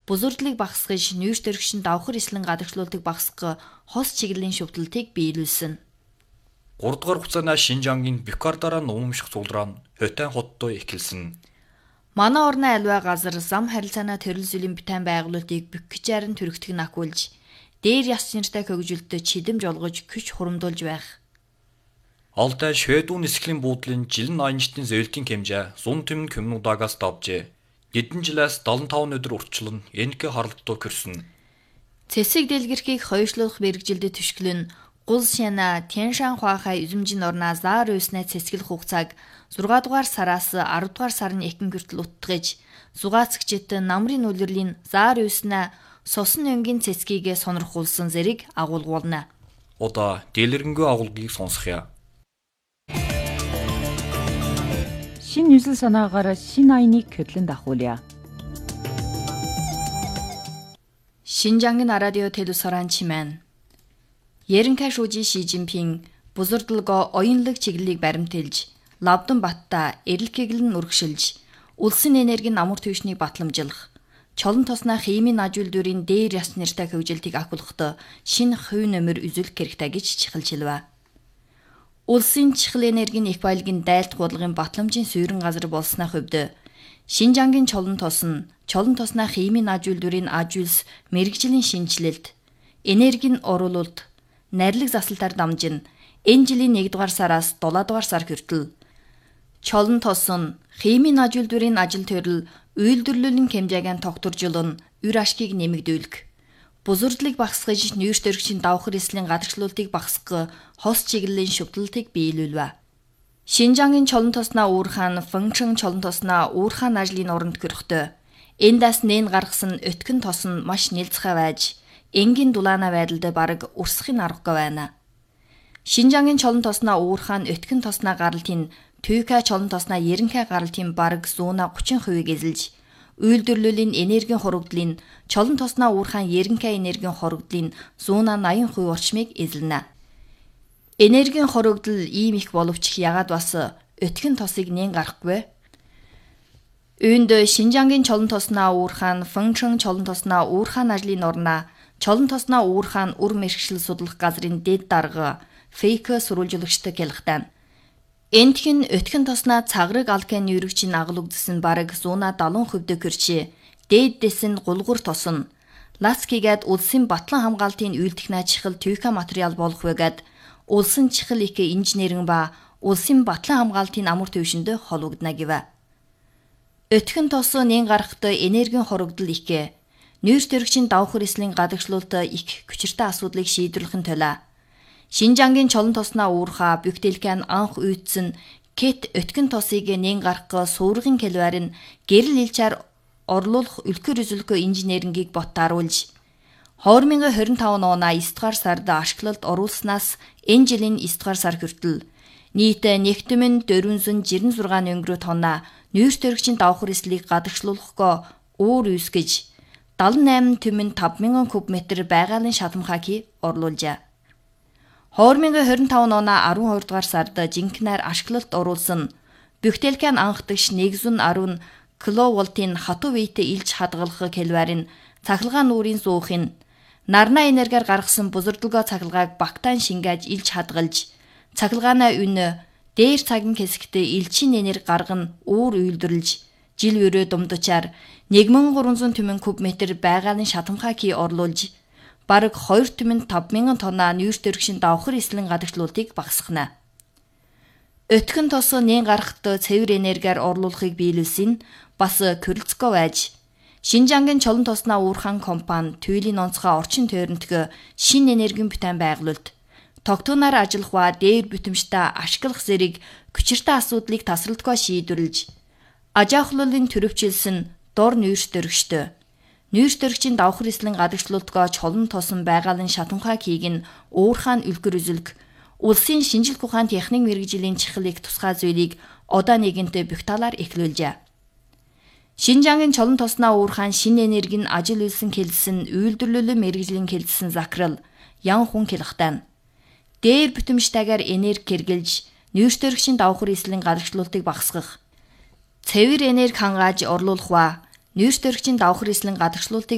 бузурдлыг багасгаж, нүүрс төрөгчөнд давхар эслэн гадагшлуулдаг багасгах хос чиглэлийн шүтэлтийг биелүүлсэн. 3 дугаар хугацааны Шинжангийн Бюкардаараа нуумших зулраа нь Хотайн хоттой эхэлсэн. Манай орны аливаа газар зам харилцааны төрөл зүйлийн бүтээн байгуулалтыг Бюкчарын төрөгтөг накуулж, дээр яс нэртэй хөгжүүлэлтөд чидэмж олгож, күч хурамдуулж байх. Алтай Шведун нисгэлийн буудлын жилэн айнштын зөөлтийн хэмжээ 100 түмэн коммунудагаас давжээ. Хэдэн жилээс 75 өдөр урчлан энэгэ харалтуу кэрсэн. Цэсэг дэлгэрхийг хойшлуулах мэрэгжилдэд түшгэлэн гул шана Тяншан хуахай үзэмжин орноо заар үйснэ цэцгэлэх хугацааг 6 дугаар сараас 10 дугаар сарын эхэн хүртэл утгаж, зугаацгчид намрын үлрэлийн заар үйснэ сосон өнгийн цэцгийг сонирхуулсан зэрэг агуулгуулна. Одоо дэлгэрэнгүй агуулгыг сонсхъя. Шин 뉴스 санаагаар шин айныг хөдлөн дахуулъя. Шинжангийн радио телевизоран чимэн. Ерөнхий шүүжи Ши Жинпин бузурдлого оюунлаг чиглэлийг баримтэлж, Лавдан батта эрэлхиглэн үргшилж, улсын энергийн амар түвшнийг батламжлах, чолон тосноо химийн ажуулдүрийн дээр яс нэртэй хөгжилтийг агуулгахдаа шинэ хувь нэмэр үзүүлэх хэрэгтэй гэж чихэлжилвэ. Улсын чихэл энергийн их баялагын дайлт худалдагын батламжийн суурин газар болсны хувьд Шинжангийн чолон тосноо химийн ажуулдүрийн ажуулс мэрэгжлийн шинжилэлт, энергийн оруулалт, нарилэг засалтаар дамжин энэ жилийн 1 дугаар сараас 7 дугаар сар хүртэл чолон тосон химийн ажуулдүрийн ажил төрөл үйлдвэрлэлийн хэмжээг тогтворжуулан үр ашгийг нэмэгдүүлэх, бузурдлыг багасгаж, нүүрс төрөгчийн давхар эслийн гадагшлуултыг багасгах хос чиглэлийн шүтэлтийг биелүүлвэ. Шинжангийн чолон тосноо уурхаан фэнкшн чолон тосноо уурхаан ажлын оронд хүрэхдээ эндээс нэн гаргасан өтгөн тос нь маш нэлцхай байж, энгийн дулаана байдалд бараг урсахын аргагүй байна. Шинжангийн чолон тосноо уурхаан өтгөн тосноо гаралтын Түйка чолон тосноо ерөнхий гаралтын бараг 30% эзэлж, үйлдвэрлэлийн энергийн хорогдлын чолон тосноо уурхаан ерөнхий энергийн хорогдлын 80% орчмыг эзэлнэ. Энергийн хорогдол ийм их боловч ягаад бас өтгөн тосыг нэн гарахгүй? Үүнд Шинжангийн чолон тосноо уурхаан фэнкшн чолон тосноо уурхаан ажлын орноо чолон тосноо уурхаан үр мэргэшил судлах газрын дэд дарга фейк сурвалжуулагчтай хэлэхтэн. Энтхэн өтгөн тосноо цагрыг алканы өргөчийн агуулгдсан бараг 170% кэрчи дээддэс нь гулгуур тосон ласкигээд улсын батлан хамгаалтын үйлдэх чихэл түйка материал болох байгаад улсын чихэл их инженерийн ба улсын батлан хамгаалтын амар төвшөнд холбогдно гэвэ. Өтгөн тос нэн гарахад энергийн хорогдол их, нүүрс төрөгчийн давхар эслийн гадагшлуулалт их хүчиртэй асуудлыг шийдвэрлэхэн төлөө. Шинжангийн чолон тосноо уурхаа Бюктелкэн анх үйдсэн кет өтгөн тосыг нэн гарах суургын калвар нь гэрэл илчээр орлуулах үлгэр үзүүлэхгүй инженерингийг боттааруулж 2025 оноо 9 дугаар сард ашиглалд оруулснаас энэ жилийн 9 дугаар сар хүртэл нийт нэгтмэн 496 өнгөрөө тонна нүүрс төрөгчийн давхар эслийг гадагшлуулахгүйо уур үүсгэж 78 түмэн 5000 куб метр байгалийн шатамхааг орлуулжээ. 2025 оноо 12 дугаар сард жинкнээр ашиглалт оруулсан Бюктелкэн анхдагш 110 киловолтын хатуу вэйтэй илж хадгалах калвар нь цахилгаан нүрийн зуухын нарна энергиар гаргасан бузурдлогоо цахилгааг багтаан шингээж илж хадгалж цахилгаанаа үнэ дээр цагийн хэсэгтээ элчин энерги гарган уур үйлдвэрлэж жил өрөө думдучаар 1300 түмэн куб метр байгалийн шатамхааг орлуулж бараг 2,5000 тонна нүүрс төрөгчийн давхар эслийн гадагшлуултыг багасгана. Өтгөн тос нэн гарахад цэвэр энергиар орлуулахыг биелүүлсэн бас Крылцко байж Шинжангийн чолон тосноо уурхаан компани туйлын онцгой орчин тойронтгоо шинэ энергийн бүтээн байгуулалт тогтооноор ажиллах ба дээр бүтэмжтэй ашиглах зэрэг хүчиртэй асуудлыг тасралтгүй шийдвэрлэж ажаахлуулын төрөвчлсөн дор нүүрс төрөгчтэй нүүрс төрөгчийн давхар эслийн гадагшлуултгоо чолон тосон байгалийн шатамхааг хийгэн уурхаан үлгэр үзүүлэх улсын шинжилх ухаан техник мэргэжлийн чихлийг тусгай зүйлийг одоо нэгэнтээ Бюкталаар эхлүүлжээ. Шинжангийн чолон тосноо уурхаан шинэ энергийн ажил үйлсэн хэлсэн үйлдвэрлэлийн мэргэжлийн хэлсэн закрал ян хүн хэлэхтэн. Дээр бүтэмжтэйгээр энерги хэрглэж нүүрс төрөгчийн давхар эслийн гадагшлуултыг багасгах, цэвэр энерги хангааж орлуулах ба нүүрс төрөгчийн давхар эслийн гадагшлуултыг